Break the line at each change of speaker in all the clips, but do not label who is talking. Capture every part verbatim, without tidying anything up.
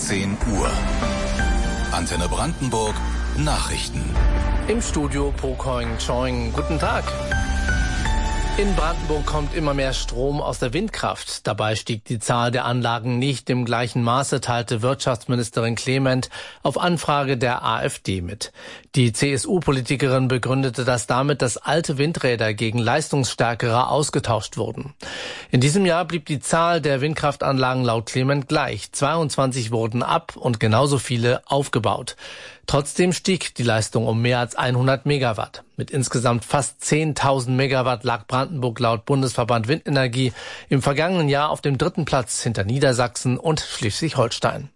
zehn Uhr. Antenne Brandenburg Nachrichten.
Im Studio Po Koing Choing. Guten Tag. In Brandenburg kommt immer mehr Strom aus der Windkraft. Dabei stieg die Zahl der Anlagen nicht im gleichen Maße, teilte Wirtschaftsministerin Clement auf Anfrage der AfD mit. Die C S U-Politikerin begründete das damit, dass alte Windräder gegen leistungsstärkere ausgetauscht wurden. In diesem Jahr blieb die Zahl der Windkraftanlagen laut Clement gleich. zweiundzwanzig wurden ab und genauso viele aufgebaut. Trotzdem stieg die Leistung um mehr als hundert Megawatt. Mit insgesamt fast zehntausend Megawatt lag Brandenburg laut Bundesverband Windenergie im vergangenen Jahr auf dem dritten Platz hinter Niedersachsen und Schleswig-Holstein.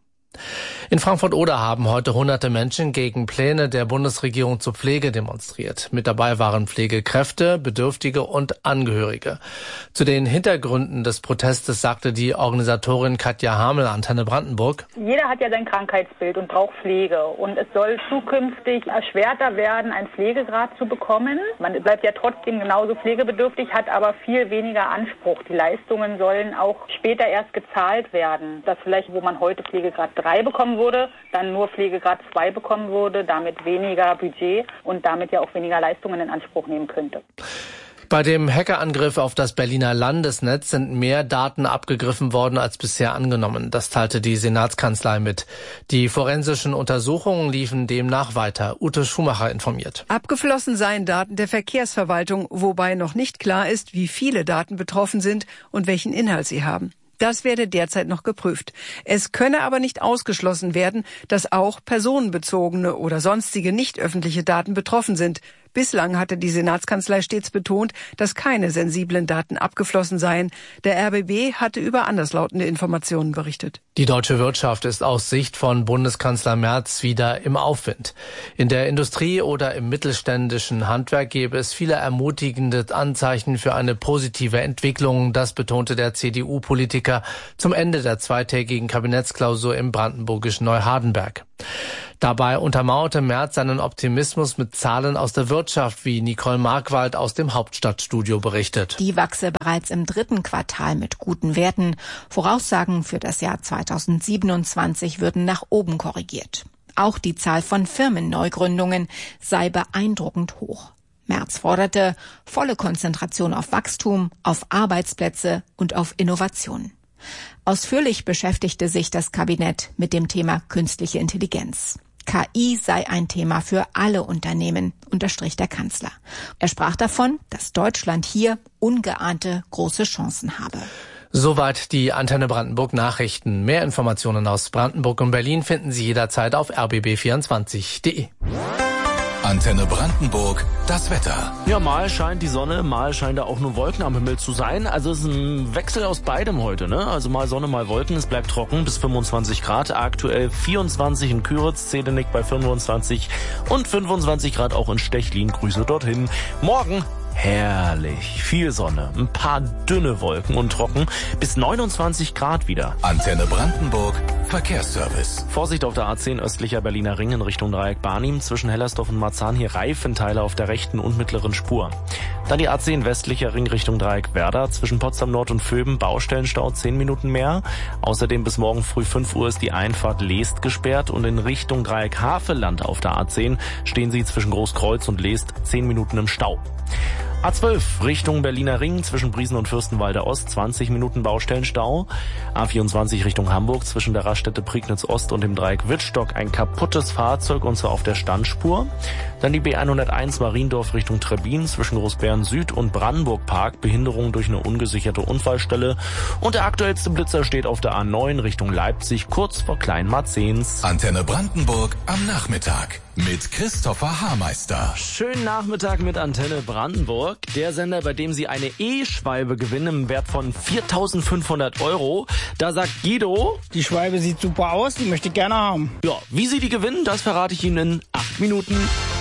In Frankfurt-Oder haben heute hunderte Menschen gegen Pläne der Bundesregierung zur Pflege demonstriert. Mit dabei waren Pflegekräfte, Bedürftige und Angehörige. Zu den Hintergründen des Protestes sagte die Organisatorin Katja Hamel, Antenne Brandenburg:
Jeder hat ja sein Krankheitsbild und braucht Pflege. Und es soll zukünftig erschwerter werden, einen Pflegegrad zu bekommen. Man bleibt ja trotzdem genauso pflegebedürftig, hat aber viel weniger Anspruch. Die Leistungen sollen auch später erst gezahlt werden. Das vielleicht, wo man heute Pflegegrad drei bekommen wurde, dann nur Pflegegrad zwei bekommen würde, damit weniger Budget und damit ja auch weniger Leistungen in Anspruch nehmen könnte.
Bei dem Hackerangriff auf das Berliner Landesnetz sind mehr Daten abgegriffen worden als bisher angenommen. Das teilte die Senatskanzlei mit. Die forensischen Untersuchungen liefen demnach weiter. Ute Schumacher informiert.
Abgeflossen seien Daten der Verkehrsverwaltung, wobei noch nicht klar ist, wie viele Daten betroffen sind und welchen Inhalt sie haben. Das werde derzeit noch geprüft. Es könne aber nicht ausgeschlossen werden, dass auch personenbezogene oder sonstige nicht öffentliche Daten betroffen sind. Bislang hatte die Senatskanzlei stets betont, dass keine sensiblen Daten abgeflossen seien. Der R B B hatte über anderslautende Informationen berichtet.
Die deutsche Wirtschaft ist aus Sicht von Bundeskanzler Merz wieder im Aufwind. In der Industrie oder im mittelständischen Handwerk gäbe es viele ermutigende Anzeichen für eine positive Entwicklung. Das betonte der C D U-Politiker zum Ende der zweitägigen Kabinettsklausur im brandenburgischen Neuhardenberg. Dabei untermauerte Merz seinen Optimismus mit Zahlen aus der Wirtschaft, wie Nicole Markwald aus dem Hauptstadtstudio berichtet.
Die wachse bereits im dritten Quartal mit guten Werten. Voraussagen für das Jahr zweitausendsiebenundzwanzig würden nach oben korrigiert. Auch die Zahl von Firmenneugründungen sei beeindruckend hoch. Merz forderte volle Konzentration auf Wachstum, auf Arbeitsplätze und auf Innovation. Ausführlich beschäftigte sich das Kabinett mit dem Thema künstliche Intelligenz. K I sei ein Thema für alle Unternehmen, unterstrich der Kanzler. Er sprach davon, dass Deutschland hier ungeahnte große Chancen habe.
Soweit die Antenne Brandenburg Nachrichten. Mehr Informationen aus Brandenburg und Berlin finden Sie jederzeit auf r b b vierundzwanzig punkt de.
Antenne Brandenburg, das Wetter.
Ja, mal scheint die Sonne, mal scheinen da auch nur Wolken am Himmel zu sein. Also es ist ein Wechsel aus beidem heute, ne? Also mal Sonne, mal Wolken. Es bleibt trocken bis fünfundzwanzig Grad. Aktuell vierundzwanzig in Küritz, Zedenick bei fünfundzwanzig und fünfundzwanzig Grad auch in Stechlin. Grüße dorthin. Morgen herrlich, viel Sonne, ein paar dünne Wolken und trocken, bis neunundzwanzig Grad wieder.
Antenne Brandenburg, Verkehrsservice.
Vorsicht auf der A zehn östlicher Berliner Ring in Richtung Dreieck Barnim, zwischen Hellersdorf und Marzahn hier Reifenteile auf der rechten und mittleren Spur. Dann die A zehn westlicher Ring Richtung Dreieck Werder, zwischen Potsdam Nord und Vöben, Baustellenstau zehn Minuten mehr. Außerdem bis morgen früh fünf Uhr ist die Einfahrt Leest gesperrt und in Richtung Dreieck Havelland auf der A zehn stehen Sie zwischen Großkreuz und Leest zehn Minuten im Stau. A zwölf Richtung Berliner Ring zwischen Briesen und Fürstenwalde Ost, zwanzig Minuten Baustellenstau. A vierundzwanzig Richtung Hamburg zwischen der Raststätte Prignitz Ost und dem Dreieck Wittstock ein kaputtes Fahrzeug und zwar auf der Standspur. Dann die B hunderteins Mariendorf Richtung Trebbin zwischen Großbären Süd und Brandenburg Park, Behinderung durch eine ungesicherte Unfallstelle. Und der aktuellste Blitzer steht auf der A neun Richtung Leipzig kurz vor Kleinmarzens.
Antenne Brandenburg am Nachmittag mit Christopher Haarmeister.
Schönen Nachmittag mit Antenne Brandenburg. Der Sender, bei dem Sie eine E-Schwalbe gewinnen im Wert von viertausendfünfhundert Euro. Da sagt Guido:
Die Schwalbe sieht super aus, die möchte ich gerne haben.
Ja, wie Sie die gewinnen, das verrate ich Ihnen in acht Minuten.